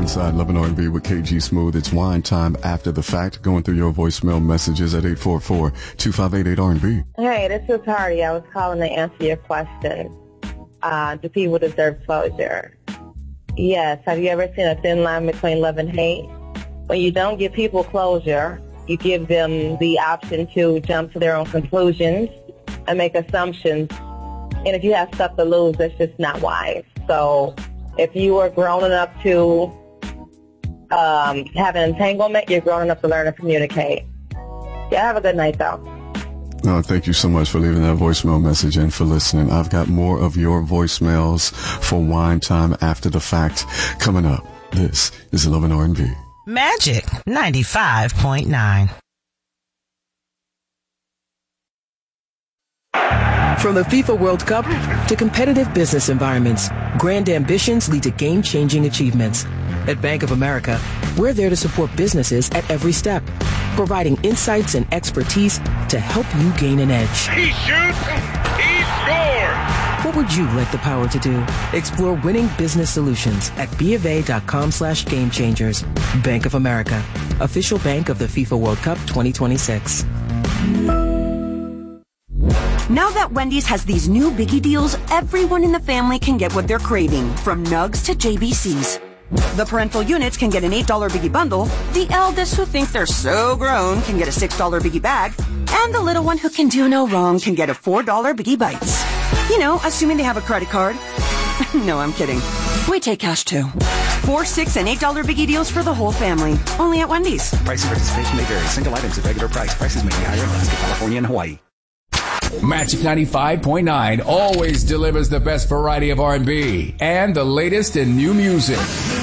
inside Love and R&B with KG Smooth. It's wine time after the fact. Going through your voicemail messages at 844-258-8-R&B. Hey, this is Hardy. I was calling to answer your question. Do people deserve closure? Yes. Have you ever seen a thin line between love and hate? When you don't give people closure, you give them the option to jump to their own conclusions and make assumptions. And if you have stuff to lose, that's just not wise. So if you are grown enough to have an entanglement, you're grown enough to learn to communicate. Yeah, have a good night, though. No, thank you so much for leaving that voicemail message and for listening. I've got more of your voicemails for Wine Time After the Fact coming up. This is Love and R&B. Magic 95.9. From the FIFA World Cup to competitive business environments, grand ambitions lead to game-changing achievements. At Bank of America, we're there to support businesses at every step, providing insights and expertise to help you gain an edge. He shoots, he scores! What would you like the power to do? Explore winning business solutions at BofA.com/gamechangers. Bank of America, official bank of the FIFA World Cup 2026. Now that Wendy's has these new biggie deals, everyone in the family can get what they're craving, from nugs to JBCs. The parental units can get an $8 biggie bundle, the eldest who think they're so grown can get a $6 biggie bag, and the little one who can do no wrong can get a $4 biggie bites. You know, assuming they have a credit card. No, I'm kidding. We take cash too. $4, $6, and $8 biggie deals for the whole family. Only at Wendy's. Price and participation may vary. Single items at regular price. Prices may be higher in Alaska, California, and Hawaii. Magic 95.9 always delivers the best variety of R&B and the latest in new music.